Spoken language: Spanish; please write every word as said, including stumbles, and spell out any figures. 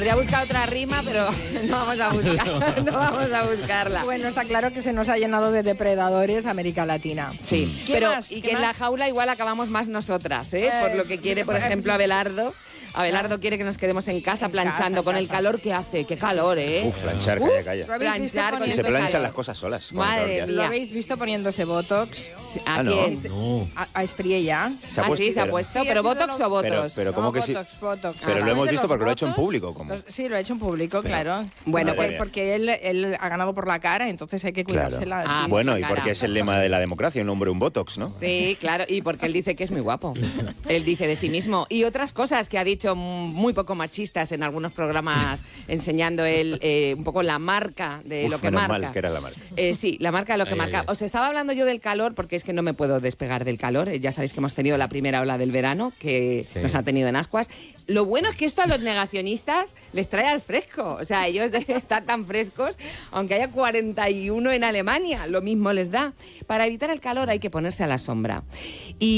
Podría buscar otra rima, pero no vamos a buscar, no vamos a buscarla. Bueno, está claro que se nos ha llenado de depredadores América Latina. Sí, ¿Qué pero más? y ¿Qué que en la más? jaula igual acabamos más nosotras, ¿eh? Eh, Por lo que quiere, por ejemplo, Abelardo. Abelardo quiere que nos quedemos en casa En planchando casa, en con el casa. calor que hace. ¡Qué calor, eh! Uf, planchar, Uf, calla, calla. ¿Lo habéis visto planchar con Si poniendo- se este planchan calor. las cosas solas. con el Madre calor que hace. ¿Lo mía. habéis visto poniéndose Botox? ¿A Ah, no. quién? No. A, a Espriella. Se ha Ah, puesto- sí, se ha pero- puesto. Sí, ¿Pero ha sido Botox lo- o Botox? Pero, pero ¿cómo No, que sí? Botox, Botox. Pero Ah, lo hemos de visto los porque lo ha hecho en votos, público. ¿Cómo? los- sí, lo ha hecho en público, claro. Bueno, Porque- pues- porque él, él ha ganado por la cara, entonces hay que Claro. cuidársela. Ah, sí. Bueno, la y cara. porque es el lema de la democracia, un hombre, un Botox, ¿no? Sí, claro, y porque él dice que es muy guapo. Él dice de sí mismo. Y otras cosas que ha dicho muy poco machistas en algunos programas, enseñando él eh, un poco la marca de Uf, lo que menos marca. mal que era la marca. Eh, sí, la marca de lo que Ay, marca. ay, ay. Os estaba hablando yo del calor porque es que no me puedo despegar del calor. Eh, Ya sabéis que hemos tenido la primera ola del verano que Sí. nos ha tenido en ascuas. Lo bueno es que esto a los negacionistas les trae al fresco. O sea, ellos deben estar tan frescos, aunque haya cuarenta y uno en Alemania, lo mismo les da. Para evitar el calor hay que ponerse a la sombra. Y